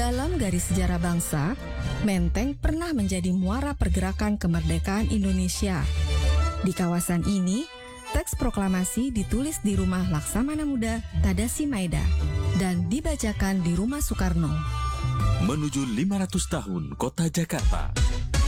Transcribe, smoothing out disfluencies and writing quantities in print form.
Dalam garis sejarah bangsa, Menteng pernah menjadi muara pergerakan kemerdekaan Indonesia. Di kawasan ini, teks proklamasi ditulis di rumah Laksamana Muda Tadasi Maeda dan dibacakan di rumah Soekarno. Menuju 500 tahun Kota Jakarta.